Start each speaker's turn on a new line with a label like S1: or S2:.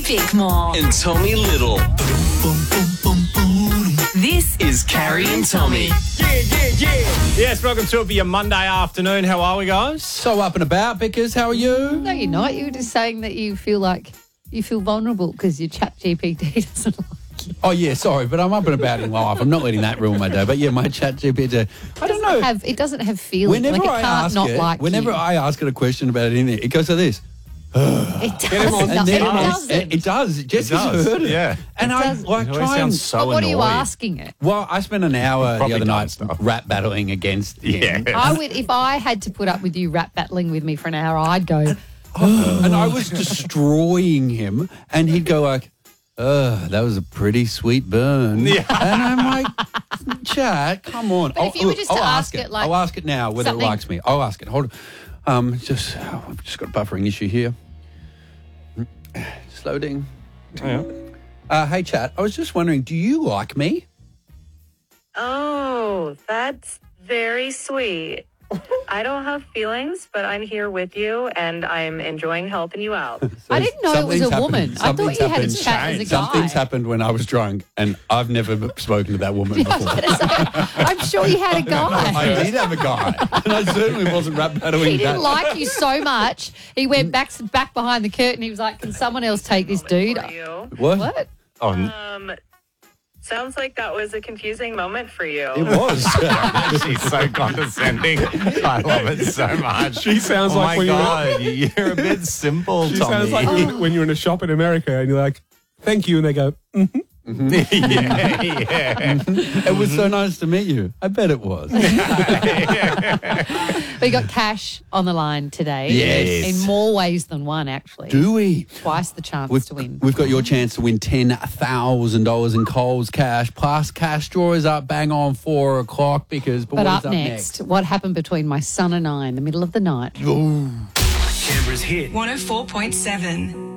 S1: Bickmore.
S2: And Tommy Little.
S1: This is Carrie and Tommy.
S3: Yes, welcome to it for your Monday afternoon. How are we, guys?
S4: So up and about, Bickers. How are you?
S5: No, you're not. You were just saying that you feel vulnerable because your chat GPT doesn't like you.
S4: Oh, yeah, sorry, but I'm up and about in life. I'm not letting that ruin my day. But, yeah, my chat GPT, I don't know.
S5: It doesn't have feelings.
S4: Whenever
S5: like, it can't not like
S4: whenever
S5: you.
S4: I ask it a question about anything, it goes like this.
S5: It
S3: him on.
S5: does.
S3: Get
S5: It
S3: him on.
S5: doesn't.
S4: It does. Jessica's heard it.
S6: Yeah.
S4: And
S5: It
S4: I
S5: does.
S4: like
S6: It always
S4: try and...
S6: sounds so
S5: But what are you
S6: annoyed.
S5: asking it?
S4: Well, I spent an hour the
S6: Probably
S4: other
S6: dumb
S4: night
S6: stuff.
S4: rap battling against him.
S6: Yeah.
S5: I would, if I had to put up with you rap battling with me for an hour, I'd go.
S4: And I was destroying him, and he'd go like, that was a pretty sweet burn.
S6: Yeah.
S4: And I'm like, chat, come on.
S5: But if you were just to
S4: I'll
S5: ask it, like,
S4: I'll ask it now whether
S5: something-
S4: it likes me. I'll ask it. Hold on. I've just got a buffering issue here. Just loading. Hey, chat, I was just wondering, do you like me?
S7: Oh, that's very sweet. I don't have feelings, but I'm here with you and I'm enjoying helping you out.
S5: I didn't know it was a
S4: Something's
S5: woman.
S4: happened.
S5: I thought
S4: Something's
S5: you had a
S4: happened.
S5: chat as a guy.
S4: Something's happened when I was drunk, and I've never spoken to that woman
S5: I was
S4: before.
S5: gonna say, I'm sure you had a guy.
S4: I did have a guy, and I certainly wasn't rap battling
S5: He didn't
S4: that.
S5: like you so much. He went back behind the curtain. He was like, "Can someone else take this dude?"
S7: For you.
S4: What?
S5: What?
S7: Sounds like that was a confusing moment for you.
S4: It was.
S6: She's so condescending. I love it so much.
S3: She sounds
S6: oh
S3: like
S6: my
S3: when
S6: God, you're a bit simple,
S3: She
S6: Tommy.
S3: sounds like when you're in a shop in America and you're like, thank you, and they go,
S6: yeah.
S4: It was so nice to meet you. I bet it was.
S5: We got cash on the line today.
S4: Yes.
S5: In more ways than one, actually.
S4: Do we?
S5: Twice the chance to win.
S4: We've got your chance to win $10,000 in Coles cash, plus cash draw is up bang on 4 o'clock because.
S5: But up next, what happened between my son and I in the middle of the night?
S2: Canberra's hit.
S1: 104.7.